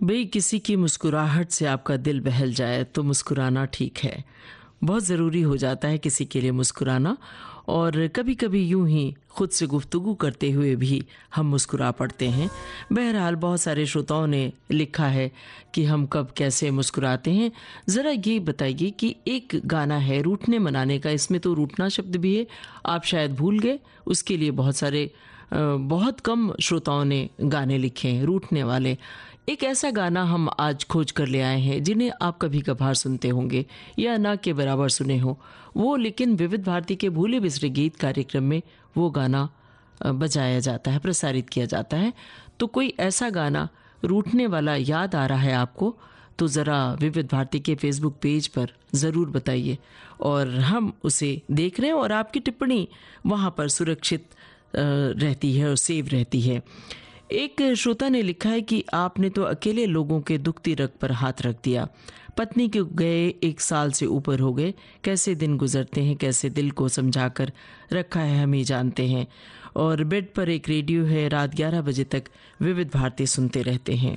भई किसी की मुस्कुराहट से आपका दिल बहल जाए तो मुस्कुराना ठीक है। बहुत ज़रूरी हो जाता है किसी के लिए मुस्कुराना, और कभी-कभी यूं ही खुद से गुफ्तगू करते हुए भी हम मुस्कुरा पड़ते हैं। बहरहाल बहुत सारे श्रोताओं ने लिखा है कि हम कब कैसे मुस्कुराते हैं। ज़रा ये बताइए कि एक गाना है रूठने मनाने का, इसमें तो रूठना शब्द भी है, आप शायद भूल गए। उसके लिए बहुत कम श्रोताओं ने गाने लिखे हैं रूठने वाले। एक ऐसा गाना हम आज खोज कर ले आए हैं जिन्हें आप कभी कभार सुनते होंगे या ना के बराबर सुने हो वो, लेकिन विविध भारती के भूले बिसरे गीत कार्यक्रम में वो गाना बजाया जाता है, प्रसारित किया जाता है। तो कोई ऐसा गाना रूठने वाला याद आ रहा है आपको तो ज़रा विविध भारती के फेसबुक पेज पर ज़रूर बताइए, और हम उसे देख रहे हैं और आपकी टिप्पणी वहाँ पर सुरक्षित रहती है और सेव रहती है। एक श्रोता ने लिखा है कि आपने तो अकेले लोगों के दुखती रग पर हाथ रख दिया। पत्नी के गए 1 साल से ऊपर हो गए, कैसे दिन गुजरते हैं, कैसे दिल को समझाकर रखा है हम ही जानते हैं। और बेड पर एक रेडियो है, रात 11 बजे तक विविध भारती सुनते रहते हैं।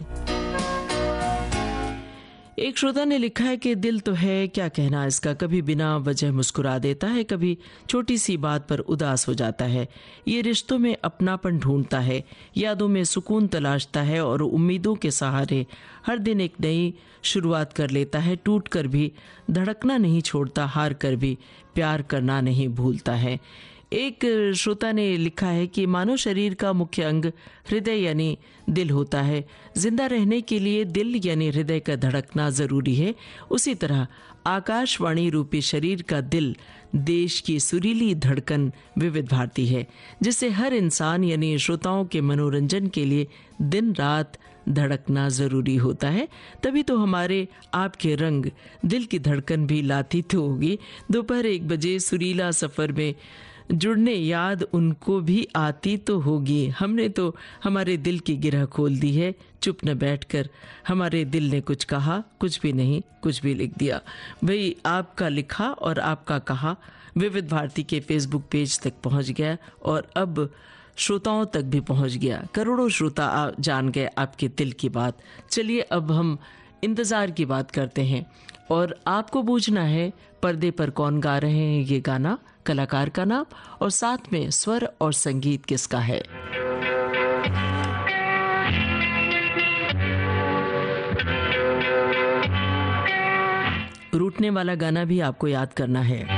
एक श्रोता ने लिखा है कि दिल तो है क्या कहना इसका, कभी बिना वजह मुस्कुरा देता है, कभी छोटी सी बात पर उदास हो जाता है। ये रिश्तों में अपनापन ढूंढता है, यादों में सुकून तलाशता है और उम्मीदों के सहारे हर दिन एक नई शुरुआत कर लेता है। टूट कर भी धड़कना नहीं छोड़ता, हार कर भी प्यार करना नहीं भूलता है। एक श्रोता ने लिखा है कि मानव शरीर का मुख्य अंग हृदय यानी दिल होता है। जिंदा रहने के लिए दिल यानी हृदय का धड़कना जरूरी है। उसी तरह आकाशवाणी रूपी शरीर का दिल देश की सुरीली धड़कन विविध भारती है, जिसे हर इंसान यानी श्रोताओं के मनोरंजन के लिए दिन रात धड़कना जरूरी होता है। तभी तो हमारे आपके रंग दिल की धड़कन भी लाती तो होगी। दोपहर 1 बजे सुरीला सफर में जुड़ने याद उनको भी आती तो होगी। हमने तो हमारे दिल की गिरह खोल दी है, चुप न बैठकर हमारे दिल ने कुछ कहा, कुछ भी नहीं, कुछ भी लिख दिया। भाई आपका लिखा और आपका कहा विविध भारती के फेसबुक पेज तक पहुंच गया और अब श्रोताओं तक भी पहुंच गया। करोड़ों श्रोता जान गए आपके दिल की बात। चलिए अब हम इंतजार की बात करते हैं और आपको पूछना है पर्दे पर कौन गा रहे हैं ये गाना, कलाकार का नाम और साथ में स्वर और संगीत किसका है। रूठने वाला गाना भी आपको याद करना है।